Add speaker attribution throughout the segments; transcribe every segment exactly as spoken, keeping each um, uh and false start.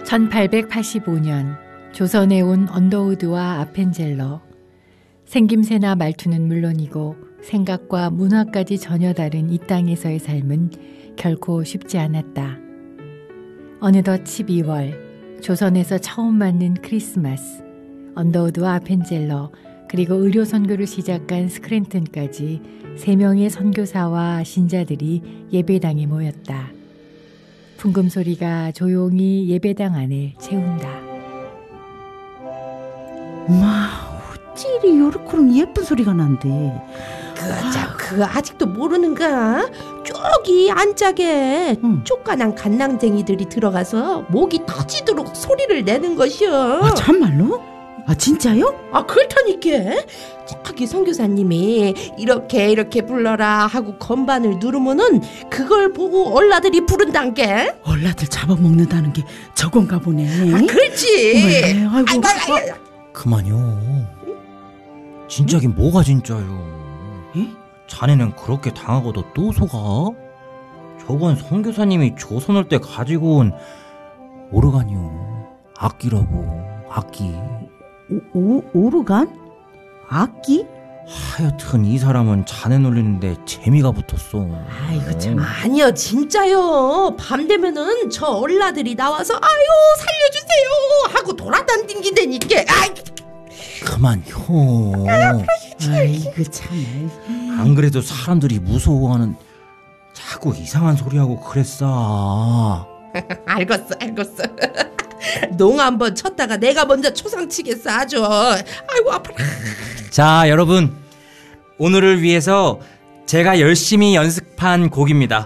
Speaker 1: 천팔백팔십오 년 조선에 온 언더우드와 아펜젤러. 생김새나 말투는 물론이고 생각과 문화까지 전혀 다른 이 땅에서의 삶은 결코 쉽지 않았다. 어느덧 십이월, 조선에서 처음 맞는 크리스마스. 언더우드와 아펜젤러, 그리고 의료 선교를 시작한 스크랜턴까지 세 명의 선교사와 신자들이 예배당에 모였다. 풍금 소리가 조용히 예배당 안을 채운다.
Speaker 2: 마, 어찌리 요렇게는 예쁜 소리가 난대.
Speaker 3: 그, 자, 그 아직도 모르는가? 저기 안짝에
Speaker 2: 응.
Speaker 3: 쫓겨난 갓난쟁이들이 들어가서 목이 터지도록 소리를 내는 것이요.
Speaker 2: 아, 참말로? 아, 진짜요?
Speaker 3: 아, 그렇다니까. 저기 선교사님이 이렇게 이렇게 불러라 하고 건반을 누르면은 그걸 보고 얼라들이 부른단게.
Speaker 2: 얼라들 잡아먹는다는 게 저건가 보네.
Speaker 3: 아, 그렇지.
Speaker 2: 어메, 아이고,
Speaker 3: 아이고, 아이고, 아이고.
Speaker 4: 그만요. 진짜긴 뭐가 진짜요?
Speaker 2: 에?
Speaker 4: 자네는 그렇게 당하고도 또 속아? 저건 선교사님이 조선 올 때 가지고 온 오르간이요. 악기라고. 악기.
Speaker 2: 오, 오, 오르간? 악기?
Speaker 4: 하여튼 이 사람은 자네 놀리는데 재미가 붙었어.
Speaker 2: 아이고, 참.
Speaker 3: 아니요, 진짜요. 밤 되면은 저 얼라들이 나와서 아유 살려주세요 하고 돌아다니긴다니까. 아이,
Speaker 4: 그만요.
Speaker 2: 아이고, 참.
Speaker 4: 안 그래도 사람들이 무서워하는 자꾸 이상한 소리하고 그랬어.
Speaker 3: 알겠어, 알겠어. 농 한번 쳤다가 내가 먼저 초상치겠어 아주. 아이고 아파라.
Speaker 4: 자, 여러분, 오늘을 위해서 제가 열심히 연습한 곡입니다.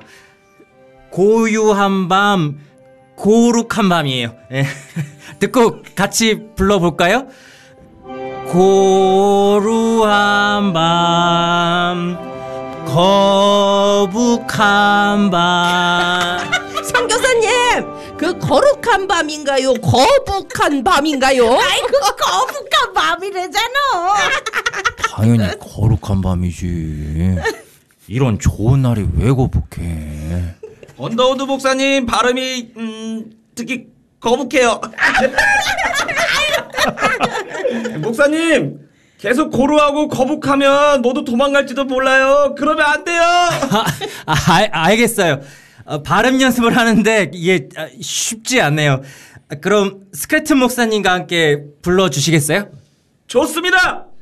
Speaker 4: 고유한 밤, 고룩한 밤이에요. 예. 듣고 같이 불러볼까요? 고루한 밤, 거북한 밤.
Speaker 3: 선교사님, 그 거룩한 밤인가요? 거북한 밤인가요?
Speaker 2: 아이고, 거북한 밤이래잖아.
Speaker 4: 당연히 거룩한 밤이지. 이런 좋은 날이 왜 거북해?
Speaker 5: 언더우드 목사님 발음이 음, 특히 거북해요. 목사님, 계속 고루하고 거북하면 모두 도망갈지도 몰라요. 그러면 안 돼요.
Speaker 4: 아, 아, 알, 알겠어요. 어, 발음 연습을 하는데 이게 아, 쉽지 않네요. 아, 그럼 스크래튼 목사님과 함께 불러주시겠어요?
Speaker 5: 좋습니다.